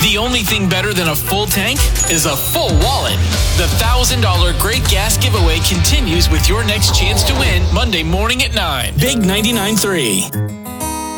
The only thing better than a full tank is a full wallet. The $1,000 Great Gas Giveaway continues with your next chance to win Monday morning at 9. Big 99.3.